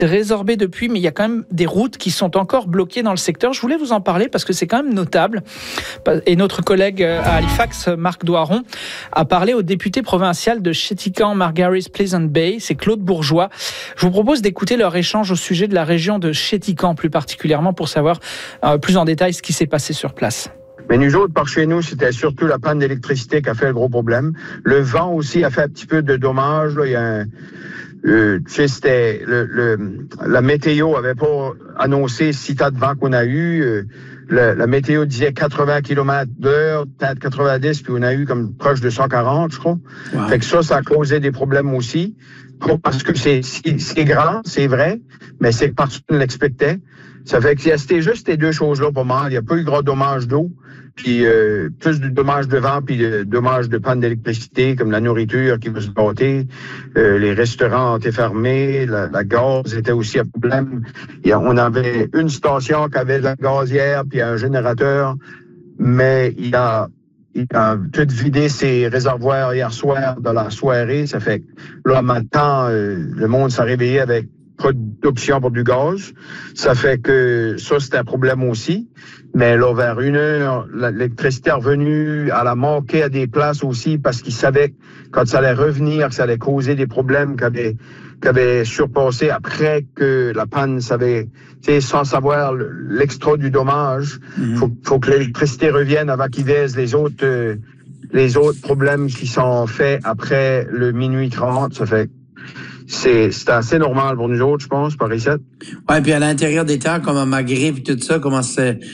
résorbé depuis, mais il y a quand même des routes qui sont encore bloquées dans le secteur. Je voulais vous en parler parce que c'est quand même notable. Et notre collègue à Halifax, Marc Doiron, a parlé au député provincial de Chéticamp, Margaris Pleasant Bay, c'est Claude Bourgeois. Je vous propose d'écouter leur échange au sujet de la région de Chéticamp plus particulièrement pour savoir plus en détail ce qui s'est passé sur place. Mais nous autres, par chez nous, c'était surtout la panne d'électricité qui a fait le gros problème. Le vent aussi a fait un petit peu de dommages. Là. Il y a tu sais, c'était la météo avait pas annoncé si tas de vent qu'on a eu. La météo disait 80 km/h, peut-être 90, puis on a eu comme proche de 140, je crois. Wow. Fait que ça a causé des problèmes aussi. Parce que c'est grand, c'est vrai, mais c'est parce qu'on l'expectait. Ça fait que c'était juste ces deux choses-là pour moi. Il n'y a pas eu gros dommages d'eau, puis plus de dommages de vent, puis de dommages de panne d'électricité, comme la nourriture qui va se gâter. Les restaurants ont été fermés, la gaz était aussi un problème. On avait une station qui avait de la gazière, puis un générateur, mais il a tout vidé ses réservoirs hier soir dans la soirée. Ça fait que là, maintenant, le monde s'est réveillé avec pas d'option pour du gaz. Ça fait que ça, c'est un problème aussi. Mais là, vers 1h, l'électricité est revenue. Elle a manqué à des places aussi parce qu'ils savaient que quand ça allait revenir, que ça allait causer des problèmes qui avaient surpassé après que la panne savait, tu sais, sans savoir l'extra du dommage. Faut que l'électricité revienne avant qu'ils baissent les autres problèmes qui sont faits après le minuit 30. Ça fait c'est assez normal pour nous autres, je pense, par ici. Ouais, puis à l'intérieur des terres, comme à Maghré et tout ça, comment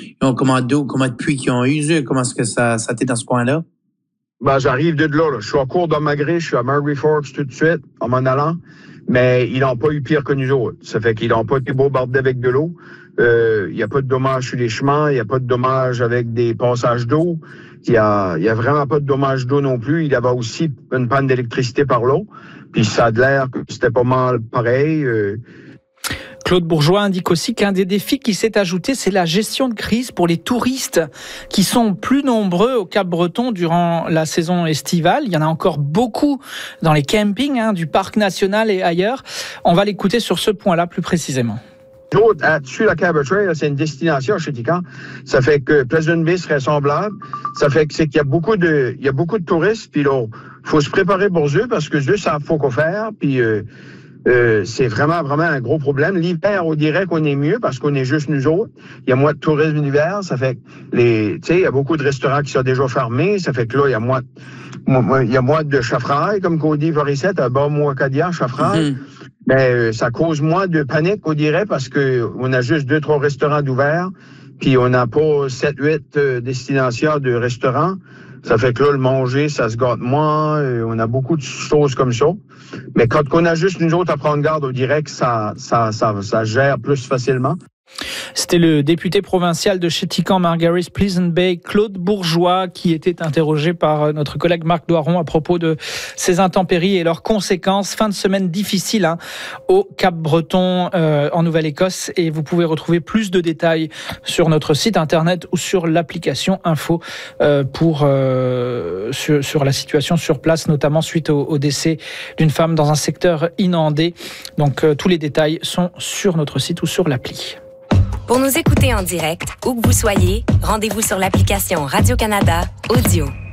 de puits qu'ils ont eu, comment est-ce que ça était dans ce coin-là? Ben, j'arrive de là. Je suis en cours de Maghré, je suis à Margaret Forks tout de suite, en m'en allant, mais ils n'ont pas eu pire que nous autres. Ça fait qu'ils n'ont pas été bombardés avec de l'eau. Il n'y a pas de dommages sur les chemins, il n'y a pas de dommages avec des passages d'eau. Il y a vraiment pas de dommages d'eau non plus. Il y avait aussi une panne d'électricité par l'eau. Puis ça a l'air que c'était pas mal pareil. Claude Bourgeois indique aussi qu'un des défis qui s'est ajouté, c'est la gestion de crise pour les touristes qui sont plus nombreux au Cap-Breton durant la saison estivale. Il y en a encore beaucoup dans les campings du Parc national et ailleurs. On va l'écouter sur ce point-là plus précisément. Sur la Cabot Trail, c'est une destination à Chéticamp. Ça fait que Pleasant Bay serait semblable. Ça fait que c'est qu'il y a beaucoup de touristes. Puis là, faut se préparer pour eux parce que eux savent faut quoi faire. Puis c'est vraiment un gros problème. L'hiver, on dirait qu'on est mieux parce qu'on est juste nous autres. Il y a moins de tourisme l'hiver. Ça fait que tu sais, il y a beaucoup de restaurants qui sont déjà fermés. Ça fait que là, il y a moins de chafraille, comme qu'on dit par ici, à Bas-Mouacadia, chafraille. Mais ça cause moins de panique, on dirait, parce que on a juste 2-3 restaurants d'ouverts, puis on n'a pas 7-8 destinations de restaurants. Ça fait que là, le manger, ça se gâte moins. On a beaucoup de choses comme ça. Mais quand on a juste nous autres à prendre garde, on dirait que ça gère plus facilement. C'était le député provincial de Chéticamp, Margaris Pleasant Bay, Claude Bourgeois, qui était interrogé par notre collègue Marc Doiron à propos de ces intempéries et leurs conséquences. Fin de semaine difficile au Cap-Breton en Nouvelle-Écosse, et vous pouvez retrouver plus de détails sur notre site internet ou sur l'application Info sur la situation sur place, notamment suite au décès d'une femme dans un secteur inondé. Donc tous les détails sont sur notre site ou sur l'appli. Pour nous écouter en direct, où que vous soyez, rendez-vous sur l'application Radio-Canada Audio.